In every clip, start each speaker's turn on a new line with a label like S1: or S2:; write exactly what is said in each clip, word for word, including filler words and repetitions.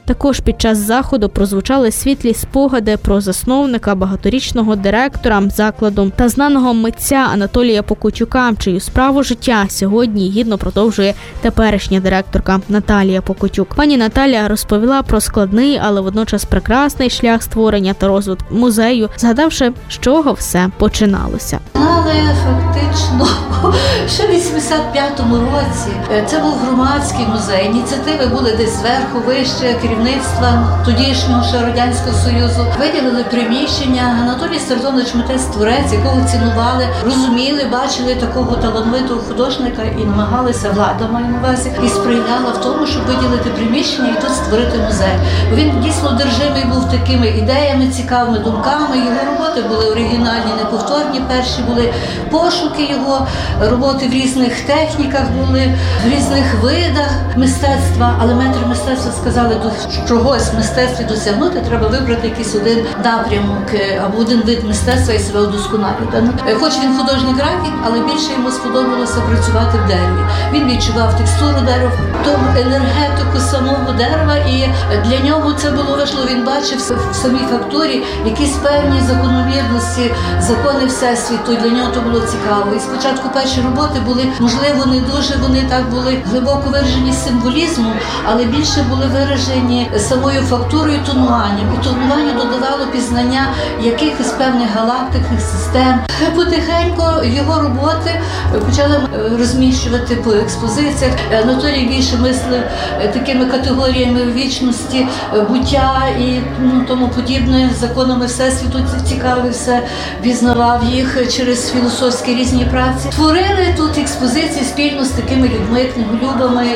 S1: Також під час заходу прозвучали світлі спогади про засновника, багаторічного директора закладу та знаного митця Анатолія Покутюка, чию справу життя сьогодні гідно продовжує теперішня директорка Наталія Покутюк. Пані Наталія розповіла про складний, але водночас прекрасний шлях створення та розвитку музею, згадавши, з чого все починалося.
S2: Але фактично ще в вісімдесят п'ятому році це був громадський музей. Ініціативи були десь зверху, вище, керівництва тодішнього ще Радянського Союзу. Виділили приміщення. Анатолій Стратонович митець-творець, якого цінували, розуміли, бачили такого талановитого художника і намагалися, влада маю на увазі, і сприяла в тому, щоб виділити приміщення і тут створити музей. Він дійсно одержимий був такими ідеями, цікавими думками. Його роботи були оригінальні, неповторні. Перші були пошуки його, роботи в різних техніках були, в різних видах мистецтва. Але метри мистецтва сказали, до чогось в мистецтві досягнути, треба вибрати якийсь один напрямок або один вид мистецтва і себе удосконалювати. Хоч він художній графік, але більше йому сподобалося працювати в дереві. Він відчував текстуру дерева, тому енергетику самого дерева, і для нього це було важливо. Він бачив в самій фактурі якісь певні закономірності, закони Всесвіту. Для нього то було цікаво. І спочатку перші роботи були, можливо, не дуже, вони так були глибоко виражені символізмом, але більше були виражені самою фактурою, тонуванням. І тонування додавало пізнання якихось певних галактичних систем. Потихеньку його роботи почали розміщувати по експозиціях. Анатолій більше мислив такими категоріями вічності, буття і ну, тому подібне, законами Всесвіту цікавився, пізнавав їх через філософські різні праці. Творили тут експозиції спільно з такими людьми, книголюбами,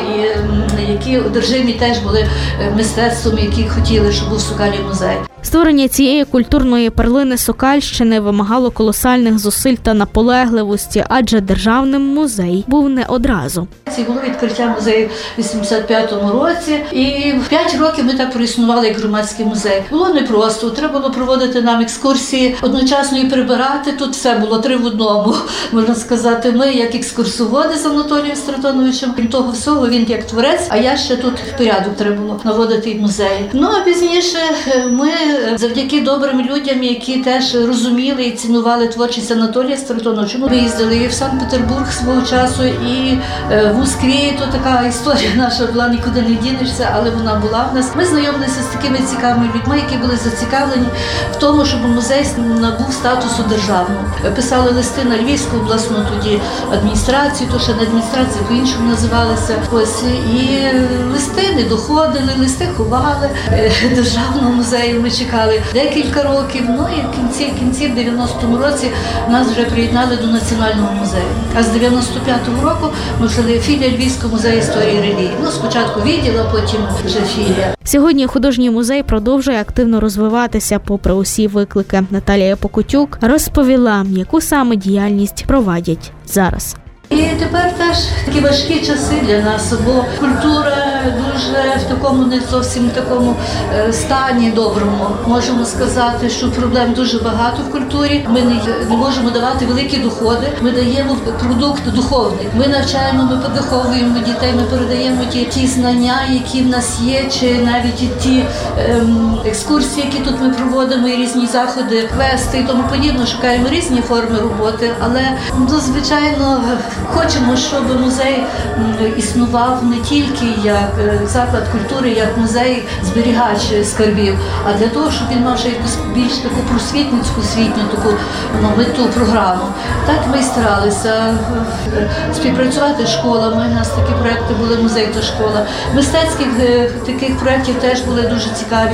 S2: які одержимі теж були мистецтвом, які хотіли, щоб був Сокальний музей.
S1: Створення цієї культурної перлини Сокальщини вимагало колосальних зусиль та наполегливості, адже державний музей був не одразу.
S2: Це було відкриття музею в вісімдесят п'ятому році, і в п'ять років ми так проіснували як громадський музей. Було непросто, треба було проводити нам екскурсії, одночасно і прибирати. Тут все було три в одному, можна сказати. Ми як екскурсоводи з Анатолієм Стратоновичем, крім того всього, він як творець, а я ще тут в порядок треба було наводити в музеї. Ну а пізніше ми завдяки добрим людям, які теж розуміли і цінували творчість Анатолія Стратоновича. Ми виїздили і в Санкт-Петербург свого часу, і в Москві. То така історія наша була, нікуди не дінешся, але вона була в нас. Ми знайомилися з такими цікавими людьми, які були зацікавлені в тому, щоб музей набув статусу державного. Писали листи на Львівську обласну тоді адміністрацію, то ще не адміністрація, по-іншому називалися. Ось і листи не доходили, листи ховали державного музею. Ми чекали декілька років, ну і в кінці, в кінці в дев'яностому році нас вже приєднали до Національного музею. А з дев'яносто п'ятого року ми вжили філія Львівського музею історії і релігії. Ну, спочатку відділ, а потім вже філія.
S1: Сьогодні художній музей продовжує активно розвиватися попри усі виклики. Наталія Покутюк розповіла, яку саме діяльність провадять зараз.
S2: І тепер теж такі важкі часи для нас, бо культура дуже в такому не зовсім такому стані доброму. Можемо сказати, що проблем дуже багато в культурі. Ми не, не можемо давати великі доходи. Ми даємо продукт духовний. Ми навчаємо, ми підвиховуємо дітей, ми передаємо ті, ті знання, які в нас є, чи навіть ті ем, екскурсії, які тут ми проводимо, і різні заходи, квести і тому подібне. Шукаємо різні форми роботи, але ну, звичайно хочемо, щоб музей існував не тільки як заклад культури, як музей зберігач скарбів, а для того, щоб він мав ще якусь більш таку просвітницьку, освітню таку ну, мету, програму. Так ми і старалися співпрацювати з школами. У нас такі проекти були, музей та школа. Мистецьких таких проєктів теж були дуже цікаві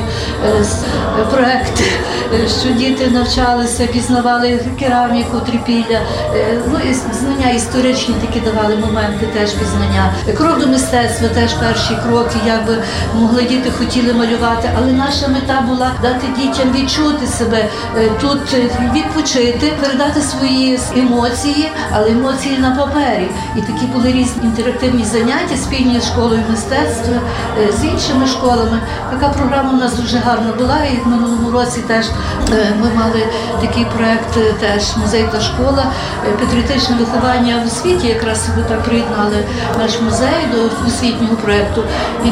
S2: проекти, що діти навчалися, пізнавали кераміку, трипілля, ну і знання історичні такі давали моменти теж пізнання. Крок до мистецтва теж перші кроки, як би могли діти хотіли малювати, але наша мета була дати дітям відчути себе тут, відпочити, передати свої емоції, але емоції на папері. І такі були різні інтерактивні заняття спільні з школою мистецтва, з іншими школами. Така програма у нас дуже гарна була, і в минулому році теж ми мали такий проєкт, теж музей та школа, патріотичне виховання в освіті, якраз ви так приєднали наш музей до освітнього проєкту. І тому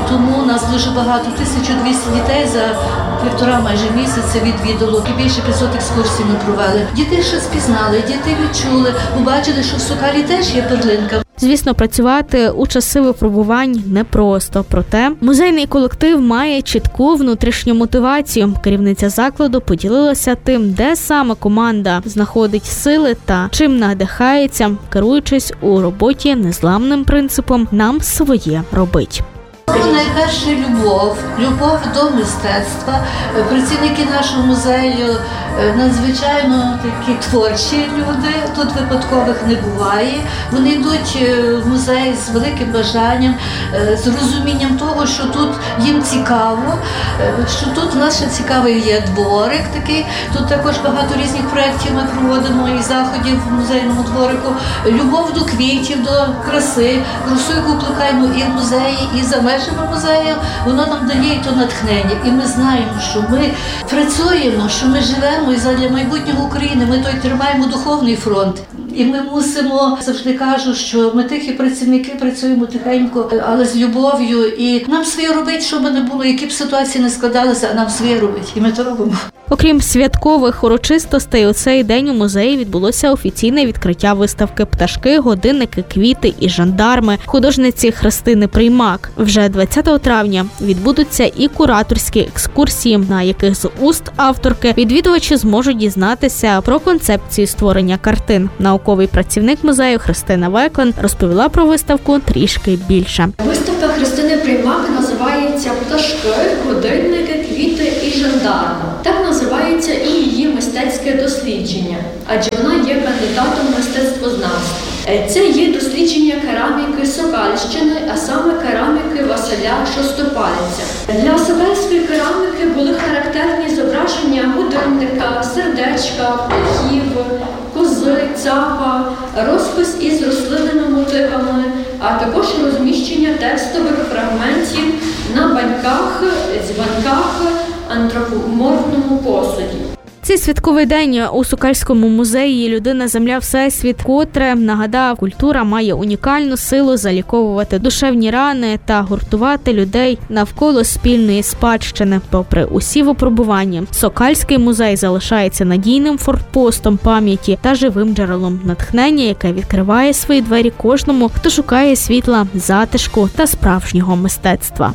S2: у нас дуже багато, тисяча двісті дітей за півтора майже місяця відвідало. І більше п'ятсот екскурсій ми провели. Діти ще спізнали, діти відчули, побачили, що в Сокалі теж є перлинка.
S1: Звісно, працювати у часи випробувань непросто. Проте музейний колектив має чітку внутрішню мотивацію. Керівниця закладу поділилася тим, де саме команда знаходить сили та чим надихається, керуючись у роботі незламним принципом «нам своє робить».
S2: Найперше любов, любов до мистецтва. Працівники нашого музею надзвичайно такі творчі люди, тут випадкових не буває. Вони йдуть в музей з великим бажанням, з розумінням того, що тут їм цікаво, що тут в нас ще цікавий є дворик такий, тут також багато різних проєктів ми проводимо і заходів в музейному дворику. Любов до квітів, до краси, красу, яку плекаємо і в музеї, і за межами музею, воно нам дає і то натхнення. І ми знаємо, що ми працюємо, що ми живемо і задля майбутнього України. Ми той тримаємо духовний фронт. І ми мусимо, завжди кажу, що ми тихі працівники, працюємо тихенько, але з любов'ю. І нам своє робить, що би не було, які б ситуації не складалися, а нам своє робить. І ми то робимо.
S1: Окрім святкових урочистостей, у цей день у музеї відбулося офіційне відкриття виставки «Пташки, годинники, квіти і жандарми» художниці Христини Приймак. Вже двадцятого травня відбудуться і кураторські екскурсії, на яких з уст авторки відвідувачі зможуть дізнатися про концепцію створення картин. Науковий працівник музею Христина Веклен розповіла про виставку трішки більше.
S3: Виставка Христини Приймак називається «Пташки, годинники, квіти і жандарми». Так називається і її мистецьке дослідження, адже вона є кандидатом мистецтвознавства. Це є дослідження кераміки Сокальщини, а саме кераміки Василя Шостопалиця. Для сокальської кераміки були характерні зображення годинника, сердечка, птахів, кози, цапа, розпис із рослинними мотивами, а також розміщення текстових фрагментів на баньках, дзвінках, антропоморфному посуді.
S1: Цей святковий день у Сокальському музеї «Людина, земля, всесвіт» котре нагадав, культура має унікальну силу заліковувати душевні рани та гуртувати людей навколо спільної спадщини. Попри усі випробування, Сокальський музей залишається надійним фортпостом пам'яті та живим джерелом натхнення, яке відкриває свої двері кожному, хто шукає світла, затишку та справжнього мистецтва.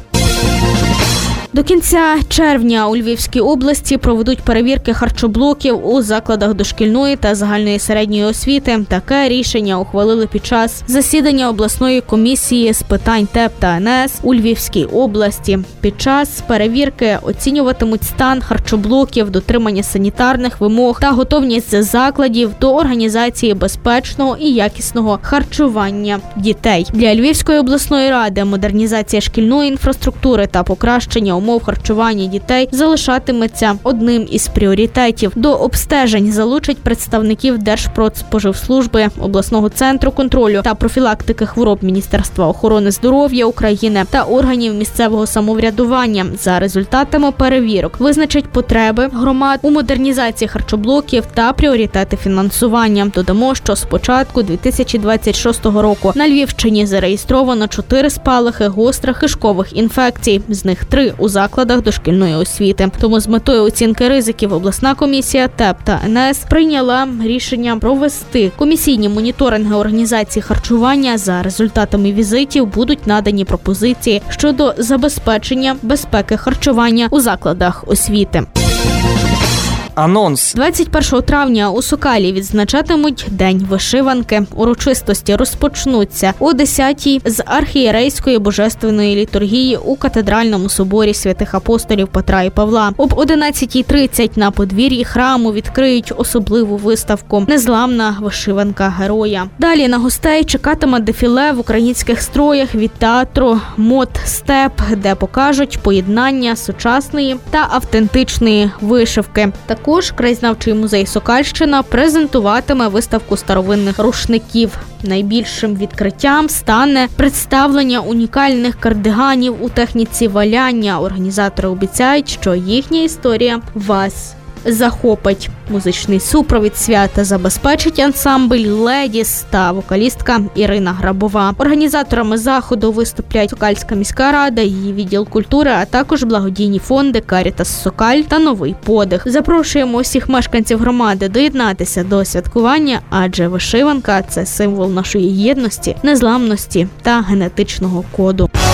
S1: До кінця червня у Львівській області проведуть перевірки харчоблоків у закладах дошкільної та загальної середньої освіти. Таке рішення ухвалили під час засідання обласної комісії з питань ТЕП та ен ес у Львівській області. Під час перевірки оцінюватимуть стан харчоблоків, дотримання санітарних вимог та готовність закладів до організації безпечного і якісного харчування дітей. Для Львівської обласної ради модернізація шкільної інфраструктури та покращення умов харчування дітей залишатиметься одним із пріоритетів. До обстежень залучать представників Держпродспоживслужби, обласного центру контролю та профілактики хвороб Міністерства охорони здоров'я України та органів місцевого самоврядування. За результатами перевірок визначать потреби громад у модернізації харчоблоків та пріоритети фінансування. Додамо, що з початку дві тисячі двадцять шостого року на Львівщині зареєстровано чотири спалахи гострих кишкових інфекцій, з них три у закладах дошкільної освіти. Тому з метою оцінки ризиків обласна комісія ТЕП та ен ес прийняла рішення провести комісійні моніторинги організації харчування. За результатами візитів будуть надані пропозиції щодо забезпечення безпеки харчування у закладах освіти.
S4: Анонс.
S1: двадцять першого травня у Сокалі відзначатимуть День вишиванки. Урочистості розпочнуться о десятій з архієрейської божественної літургії у катедральному соборі святих апостолів Петра і Павла. Об одинадцятій тридцять на подвір'ї храму відкриють особливу виставку «Незламна вишиванка героя». Далі на гостей чекатиме дефіле в українських строях від театру «Мод Степ», де покажуть поєднання сучасної та автентичної вишивки. Також краєзнавчий музей Сокальщина презентуватиме виставку старовинних рушників. Найбільшим відкриттям стане представлення унікальних кардиганів у техніці валяння. Організатори обіцяють, що їхня історія вас захопить. Музичний супровід свята забезпечить ансамбль «Ледіс» та вокалістка Ірина Грабова. Організаторами заходу виступлять Сокальська міська рада, її відділ культури, а також благодійні фонди «Карітас Сокаль» та «Новий подих». Запрошуємо усіх мешканців громади доєднатися до святкування, адже вишиванка – це символ нашої єдності, незламності та генетичного коду.